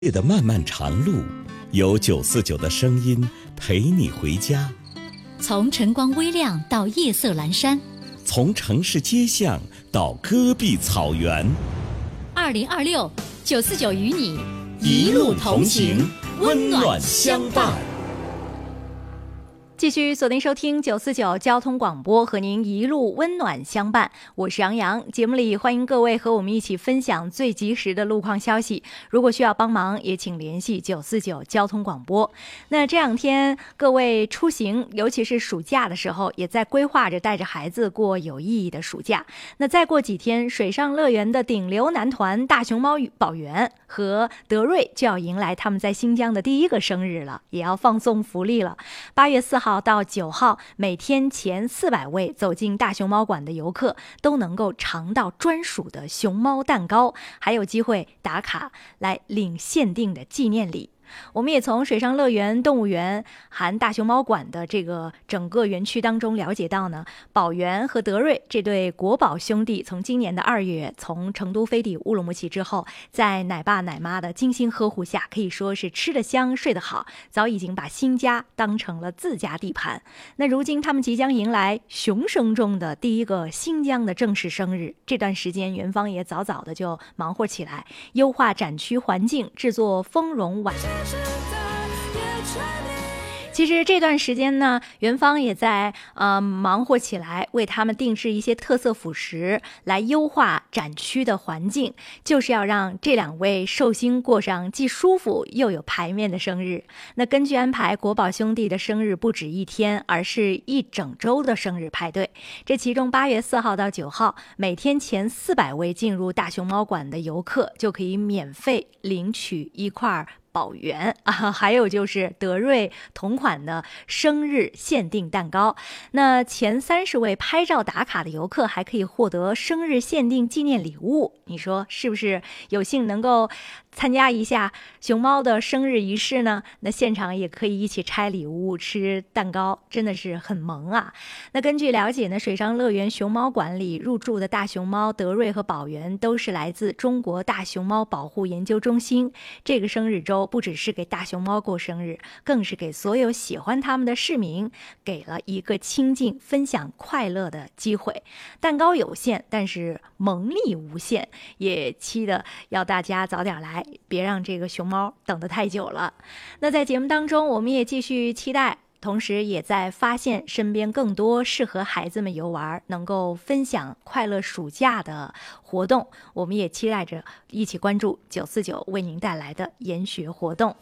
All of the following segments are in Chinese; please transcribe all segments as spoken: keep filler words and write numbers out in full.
夜的漫漫长路，有九四九的声音陪你回家。 从晨光微亮到夜色阑珊， 从城市街巷到戈壁草原。 二零二六九四九与你一路同行，温暖相伴。 继续锁定收听九四九交通广播，和您一路温暖相伴。我是杨洋，节目里欢迎各位和我们一起分享最及时的路况消息。如果需要帮忙，也请联系九四九交通广播。那这两天各位出行，尤其是暑假的时候，也在规划着带着孩子过有意义的暑假。那再过几天，水上乐园的顶流男团大熊猫宝源和德瑞就要迎来他们在新疆的第一个生日了，也要放送福利了。八月四号到九号，每天前四百位走进大熊猫馆的游客都能够尝到专属的熊猫蛋糕，还有机会打卡来领限定的纪念礼。我们也从水上乐园、动物园含大熊猫馆的这个整个园区当中了解到呢，宝源和德瑞这对国宝兄弟从今年的二月从成都飞抵乌鲁木齐之后，在奶爸奶妈的精心呵护下，可以说是吃得香睡得好，早已经把新家当成了自家地盘。那如今他们即将迎来熊生中的第一个新疆的正式生日，这段时间园方也早早的就忙活起来，优化展区环境，制作丰容晚其实这段时间呢，园方也在呃忙活起来，为他们定制一些特色辅食，来优化展区的环境，就是要让这两位寿星过上既舒服又有排面的生日。那根据安排，国宝兄弟的生日不止一天，而是一整周的生日派对。这其中八月四号到九号，每天前四百位进入大熊猫馆的游客就可以免费领取一块宝源啊，还有就是德瑞同款的生日限定蛋糕。那前三十位拍照打卡的游客还可以获得生日限定纪念礼物。你说是不是有幸能够参加一下熊猫的生日仪式呢？那现场也可以一起拆礼物、吃蛋糕，真的是很萌啊！那根据了解呢，水上乐园熊猫馆里入住的大熊猫德瑞和宝源都是来自中国大熊猫保护研究中心。这个生日周不只是给大熊猫过生日，更是给所有喜欢他们的市民给了一个亲近、分享快乐的机会。蛋糕有限，但是萌力无限，也期得要大家早点来，别让这个熊猫等得太久了。那在节目当中，我们也继续期待，同时也在发现身边更多适合孩子们游玩、能够分享快乐暑假的活动。我们也期待着一起关注九四九为您带来的研学活动。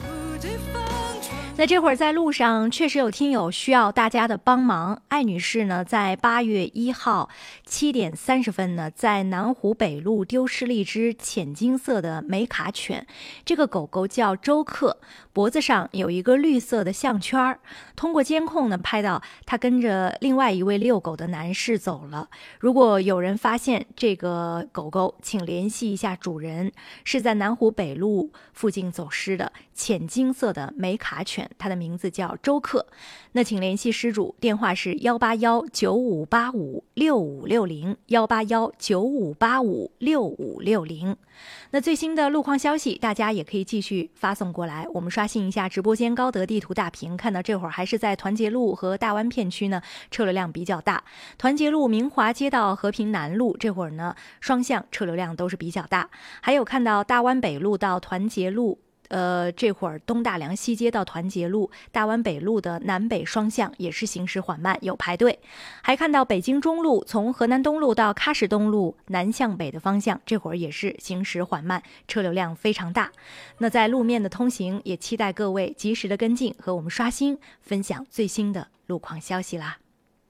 那这会儿在路上确实有听友需要大家的帮忙。艾女士呢，在八月一号七点三十分呢，在南湖北路丢失了一只浅金色的美卡犬。这个狗狗叫周克，脖子上有一个绿色的项圈。通过监控呢，拍到它跟着另外一位遛狗的男士走了。如果有人发现这个狗狗，请联系一下主人，是在南湖北路附近走失的浅金色的美卡犬。他的名字叫周克，那请联系失主，电话是幺八幺九五八五六五六零幺八幺九五八五六五六零。那最新的路况消息，大家也可以继续发送过来。我们刷新一下直播间高德地图大屏，看到这会儿还是在团结路和大湾片区呢，车流量比较大。团结路、明华街道、和平南路这会儿呢，双向车流量都是比较大。还有看到大湾北路到团结路。呃，这会儿东大梁西街到团结路、大湾北路的南北双向也是行驶缓慢，有排队。还看到北京中路从河南东路到喀什东路南向北的方向，这会儿也是行驶缓慢，车流量非常大。那在路面的通行，也期待各位及时的跟进和我们刷新分享最新的路况消息啦。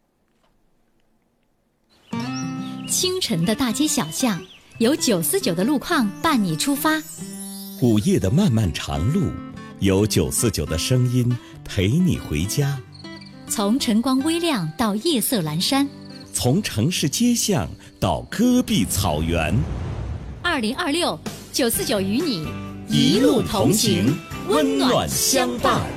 清晨的大街小巷，有九四九的路况伴你出发。 午夜的漫漫长路，有九四九的声音陪你回家。 从晨光微亮到夜色阑珊， 从城市街巷到戈壁草原。 二零二六九四九与你一路同行，温暖相伴。